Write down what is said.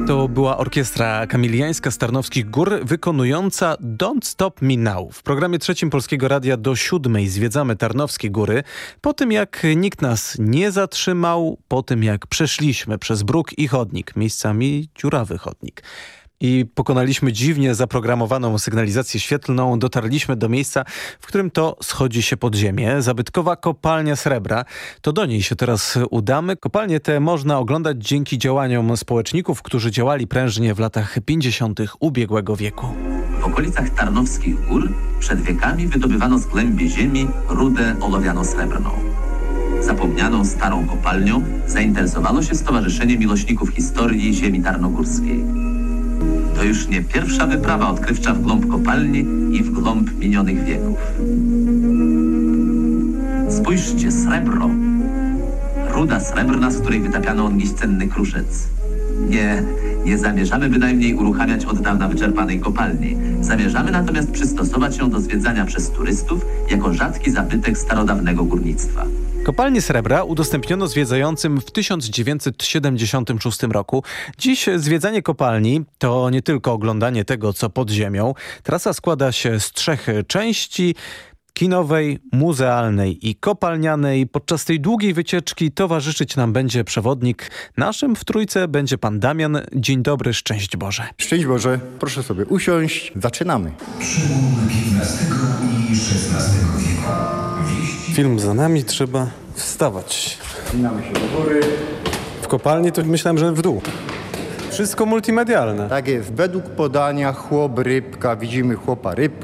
To była orkiestra kamiliańska z Tarnowskich Gór wykonująca Don't Stop Me Now. W programie trzecim Polskiego Radia do 7 zwiedzamy Tarnowskie Góry. Po tym jak nikt nas nie zatrzymał, po tym jak przeszliśmy przez bruk i chodnik, miejscami dziurawy chodnik, i pokonaliśmy dziwnie zaprogramowaną sygnalizację świetlną, dotarliśmy do miejsca, w którym to schodzi się pod ziemię. Zabytkowa kopalnia srebra. To do niej się teraz udamy. Kopalnie te można oglądać dzięki działaniom społeczników, którzy działali prężnie w latach 50. ubiegłego wieku. W okolicach Tarnowskich Gór przed wiekami wydobywano z głębi ziemi rudę ołowiano-srebrną. Zapomnianą starą kopalnią zainteresowało się Stowarzyszenie Miłośników Historii Ziemi Tarnogórskiej. To już nie pierwsza wyprawa odkrywcza w głąb kopalni i w głąb minionych wieków. Spójrzcie, srebro. Ruda srebrna, z której wytapiano ongiś cenny kruszec. Nie zamierzamy bynajmniej uruchamiać od dawna wyczerpanej kopalni. Zamierzamy natomiast przystosować ją do zwiedzania przez turystów jako rzadki zabytek starodawnego górnictwa. Kopalnię srebra udostępniono zwiedzającym w 1976 roku. Dziś zwiedzanie kopalni to nie tylko oglądanie tego, co pod ziemią. Trasa składa się z 3 części: kinowej, muzealnej i kopalnianej. Podczas tej długiej wycieczki towarzyszyć nam będzie przewodnik. Naszym w trójce będzie pan Damian. Dzień dobry, szczęść Boże. Szczęść Boże, proszę sobie usiąść. Zaczynamy. Przełom XV i XVI wieku. Film za nami, trzeba wstawać. Wspinamy się do góry. W kopalni to myślałem, że w dół. Wszystko multimedialne. Tak jest, według podania chłop, rybka, widzimy chłopa, rybkę.